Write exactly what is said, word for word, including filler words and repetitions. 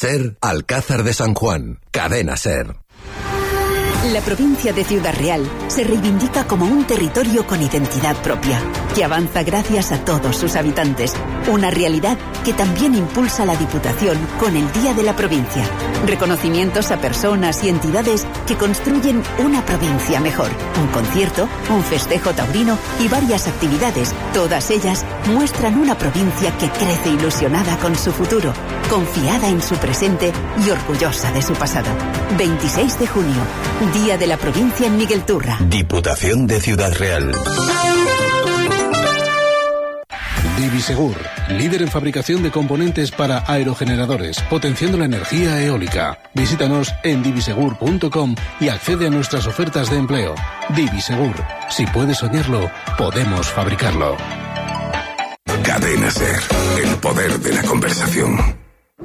SER, Alcázar de San Juan. Cadena SER. La provincia de Ciudad Real se reivindica como un territorio con identidad propia, que avanza gracias a todos sus habitantes. Una realidad que también impulsa la Diputación con el Día de la Provincia. Reconocimientos a personas y entidades que construyen una provincia mejor. Un concierto, un festejo taurino y varias actividades. Todas ellas muestran una provincia que crece ilusionada con su futuro, confiada en su presente y orgullosa de su pasado. veintiséis de junio, Día de la Provincia en Miguel Turra. Diputación de Ciudad Real. Divisegur, líder en fabricación de componentes para aerogeneradores, potenciando la energía eólica. Visítanos en divisegur punto com y accede a nuestras ofertas de empleo. Divisegur, si puedes soñarlo, podemos fabricarlo. Cadena SER, el poder de la conversación.